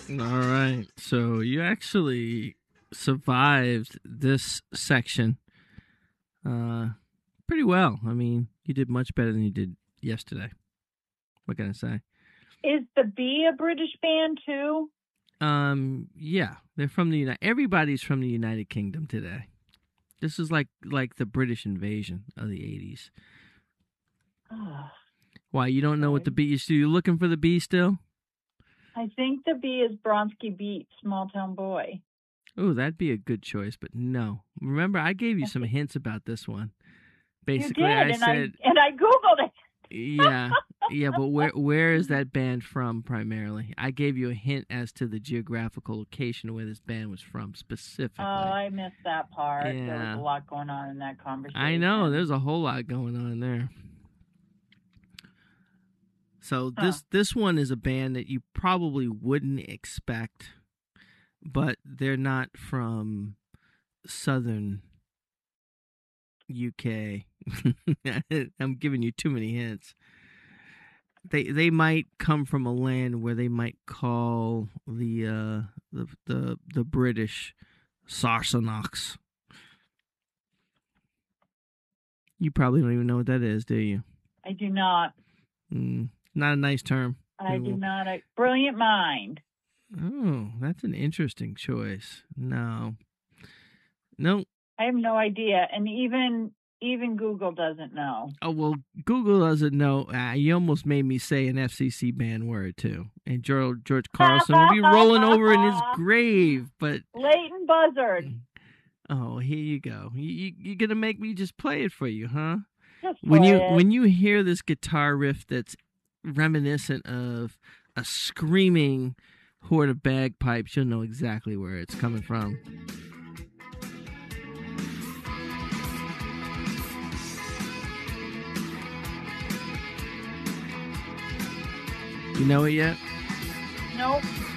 All right. So you actually survived this section pretty well. I mean, you did much better than you did yesterday. What can I say? Is the Bee a British band too? Yeah, they're from the everybody's from the United Kingdom today. This is like the British invasion of the 80s. Why, you don't know what the Bee is? So you're looking for the Bee still? I think the Bee is Bronski Beat, Small Town Boy. Oh, that'd be a good choice, but no. Remember, I gave you some hints about this one. Basically, you did, I said, I Googled it. yeah, but where is that band from primarily? I gave you a hint as to the geographical location where this band was from specifically. Oh, I missed that part. Yeah. There was a lot going on in that conversation. I know, there's a whole lot going on there. So this one is a band that you probably wouldn't expect, but they're not from southern UK. I'm giving you too many hints. They might come from a land where they might call the British Sarsonox. You probably don't even know what that is, do you? I do not. Not a nice term. I do not. Brilliant mind. Oh, that's an interesting choice. No. Nope. I have no idea, and even Google doesn't know. Oh, well, Google doesn't know. You almost made me say an FCC banned word, too. And George Carlson will be rolling over in his grave, but... Leighton Buzzard. Oh, here you go. You're going to make me just play it for you, huh? Just when play you hear this guitar riff that's reminiscent of a screaming horde of bagpipes, you'll know exactly where it's coming from. You know it yet? Nope.